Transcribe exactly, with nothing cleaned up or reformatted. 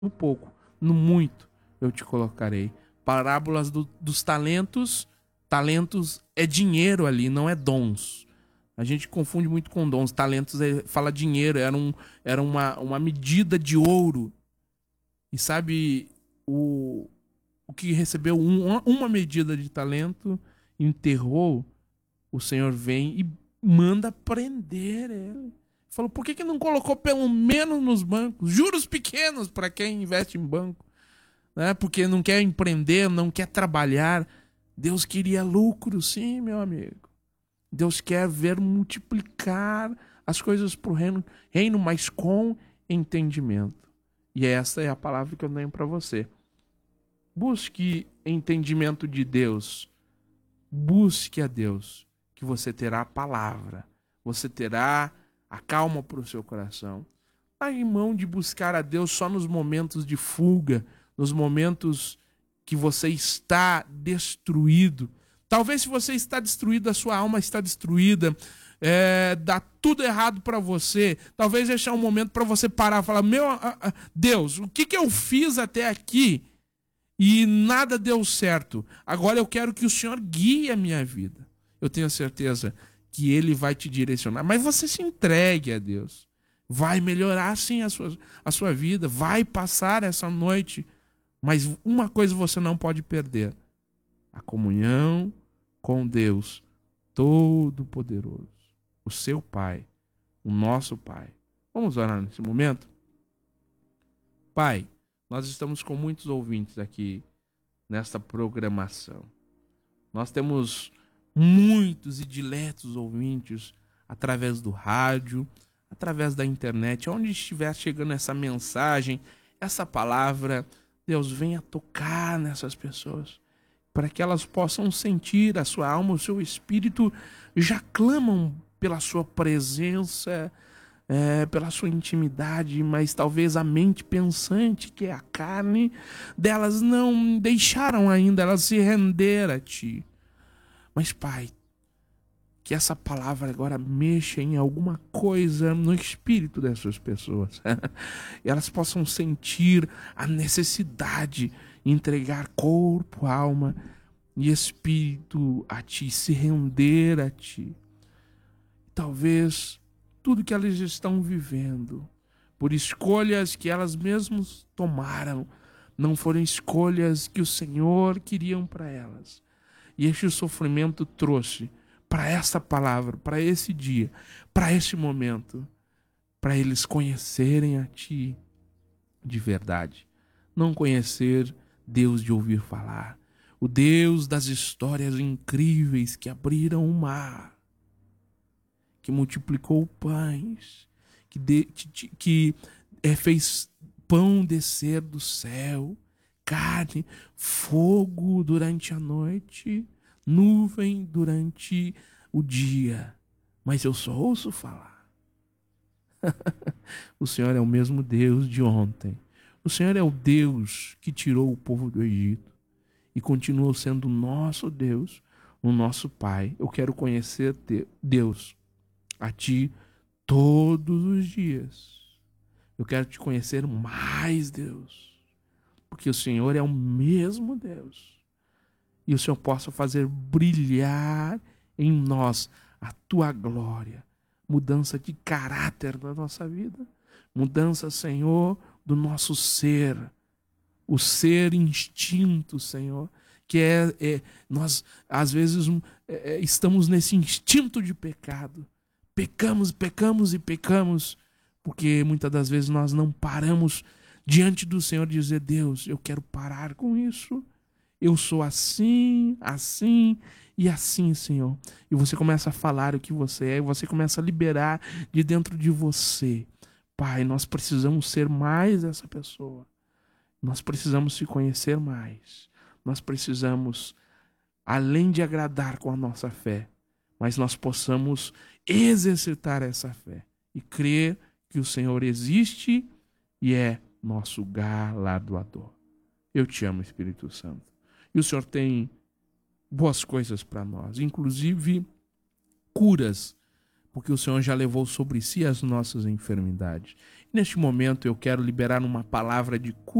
No pouco, no muito eu te colocarei. Parábolas do, dos talentos. Talentos é dinheiro ali, não é dons. A gente confunde muito com dons. Talentos é, fala dinheiro, era, um, era uma, uma medida de ouro. E sabe, o, o que recebeu um, uma medida de talento, enterrou, o Senhor vem e manda prender ele. Falou, por que, que não colocou pelo menos nos bancos? Juros pequenos para quem investe em banco. Né? Porque não quer empreender, não quer trabalhar. Deus queria lucro, sim, meu amigo. Deus quer ver multiplicar as coisas para o reino, reino, mas com entendimento. E essa é a palavra que eu tenho para você. Busque entendimento de Deus. Busque a Deus, que você terá a palavra. Você terá a calma para o seu coração. Largue mão de buscar a Deus só nos momentos de fuga, nos momentos que você está destruído. Talvez se você está destruído, a sua alma está destruída, é, dá tudo errado para você. Talvez esse é um momento para você parar e falar, meu Deus, o que, que eu fiz até aqui e nada deu certo? Agora eu quero que o Senhor guie a minha vida. Eu tenho certeza que Ele vai te direcionar. Mas você se entregue a Deus. Vai melhorar sim a sua, a sua vida. Vai passar essa noite. Mas uma coisa você não pode perder. A comunhão com Deus Todo-Poderoso. O seu Pai. O nosso Pai. Vamos orar nesse momento? Pai, nós estamos com muitos ouvintes aqui nesta programação. Nós temos muitos e diletos ouvintes através do rádio, através da internet, onde estiver chegando essa mensagem, essa palavra, Deus venha tocar nessas pessoas, para que elas possam sentir a sua alma, o seu espírito já clamam pela sua presença, é, pela sua intimidade, mas talvez a mente pensante, que é a carne delas, não deixaram ainda elas se render a Ti. Mas, Pai, que essa palavra agora mexa em alguma coisa no espírito dessas pessoas. E elas possam sentir a necessidade de entregar corpo, alma e espírito a Ti, se render a Ti. Talvez tudo que elas estão vivendo, por escolhas que elas mesmas tomaram, não foram escolhas que o Senhor queria para elas. E este sofrimento trouxe para essa palavra, para esse dia, para esse momento, para eles conhecerem a Ti de verdade. Não conhecer Deus de ouvir falar, o Deus das histórias incríveis que abriram o mar, que multiplicou pães, que, de, que, que é, fez pão descer do céu, carne, fogo durante a noite, nuvem durante o dia. Mas eu só ouço falar. O Senhor é o mesmo Deus de ontem. O Senhor é o Deus que tirou o povo do Egito e continuou sendo o nosso Deus, o nosso Pai. Eu quero conhecer Deus, a Ti, todos os dias. Eu quero Te conhecer mais, Deus, porque o Senhor é o mesmo Deus. E o Senhor possa fazer brilhar em nós a Tua glória. Mudança de caráter na nossa vida. Mudança, Senhor, do nosso ser. O ser instinto, Senhor. Que é, é nós, às vezes, é, estamos nesse instinto de pecado. Pecamos, pecamos e pecamos. Porque muitas das vezes nós não paramos diante do Senhor e dizer, Deus, eu quero parar com isso. Eu sou assim, assim e assim, Senhor. E você começa a falar o que você é, e você começa a liberar de dentro de você. Pai, nós precisamos ser mais essa pessoa. Nós precisamos se conhecer mais. Nós precisamos, além de agradar com a nossa fé, mas nós possamos exercitar essa fé e crer que o Senhor existe e é nosso galardoador. Eu te amo, Espírito Santo. E o Senhor tem boas coisas para nós, inclusive curas, porque o Senhor já levou sobre si as nossas enfermidades. Neste momento eu quero liberar uma palavra de